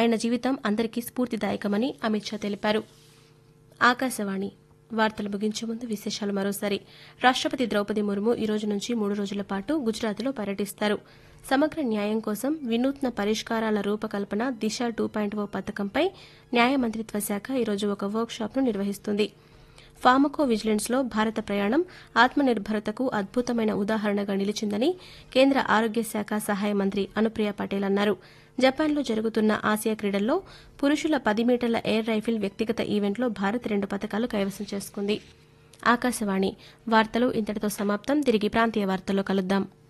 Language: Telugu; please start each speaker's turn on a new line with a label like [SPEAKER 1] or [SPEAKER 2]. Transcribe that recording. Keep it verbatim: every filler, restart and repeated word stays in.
[SPEAKER 1] ఆయన జీవితం అందరికీ స్ఫూర్తిదాయకమని అమిత్ షా తెలిపారు. ఆకాశవాణి వార్తలు ముగించే ముందు విశేషాలు మరోసారి. రాష్టపతి ద్రౌపది ముర్ము ఈ రోజు నుంచి మూడు రోజుల పాటు గుజరాత్లో పర్యటిస్తారు. సమగ్ర న్యాయం కోసం వినూత్న పరిష్కారాల రూపకల్పన దిశ టూ పాయింట్ ఓ పథకంపై న్యాయ మంత్రిత్వ శాఖ ఈరోజు ఒక వర్క్ షాప్ను నిర్వహిస్తుంది. ఫార్మకో విజిలెన్స్లో భారత ప్రయాణం ఆత్మనిర్భరతకు అద్భుతమైన ఉదాహరణగా నిలిచిందని కేంద్ర ఆరోగ్య శాఖ సహాయ మంత్రి అనుప్రియ పటేల్ అన్నారు. జపాన్లో జరుగుతున్న ఆసియా క్రీడల్లో పురుషుల పది మీటర్ల ఎయిర్ రైఫిల్ వ్యక్తిగత ఈవెంట్లో భారత్ రెండు పతకాలు కైవసం చేసుకుంది. ఆకాశవాణి వార్తలు ఇంతటితో సమాప్తం. తిరిగి ప్రాంతీయ వార్తల్లో కలుద్దాం.